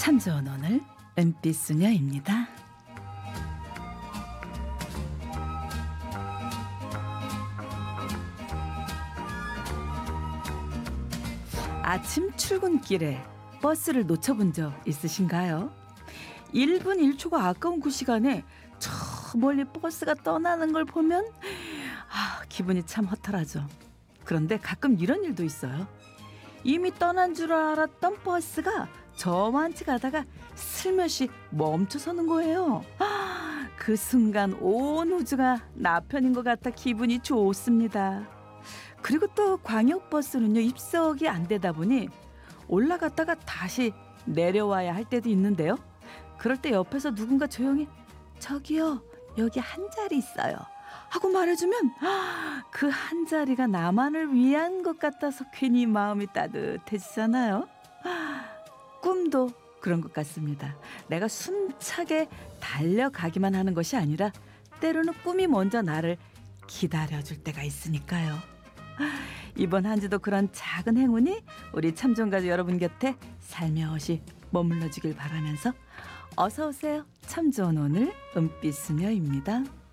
참 좋은 오늘 은빛 수녀입니다. 아침 출근길에 버스를 놓쳐본 적 있으신가요? 1분 1초가 아까운 그 시간에 저 멀리 버스가 떠나는 걸 보면 기분이 참 허탈하죠. 그런데 가끔 이런 일도 있어요. 이미 떠난 줄 알았던 버스가 저만치 가다가 슬며시 멈춰서는 거예요. 그 순간 온 우주가 나 편인 것 같아 기분이 좋습니다. 그리고 또 광역버스는요, 입석이 안 되다 보니 올라갔다가 다시 내려와야 할 때도 있는데요. 그럴 때 옆에서 누군가 조용히 저기요, 여기 한 자리 있어요 하고 말해주면 그 한 자리가 나만을 위한 것 같아서 괜히 마음이 따뜻해지잖아요. 꿈도 그런 것 같습니다. 내가 숨차게 달려가기만 하는 것이 아니라 때로는 꿈이 먼저 나를 기다려줄 때가 있으니까요. 이번 한 주도 그런 작은 행운이 우리 참좋은가족 여러분 곁에 살며시 머물러 주길 바라면서 어서 오세요. 참 좋은 오늘 은빛 수녀입니다.